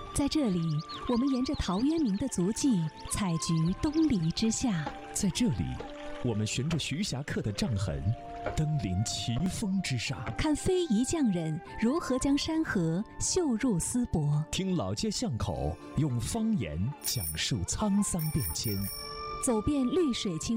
在这里，我们沿着陶渊明的足迹，采菊东篱之下； 在这里，我们循着徐霞客的杖痕，登临奇峰之上， 看非遗匠人如何将山河绣入丝帛， 听老街巷口用方言讲述沧桑变迁， 走遍绿水青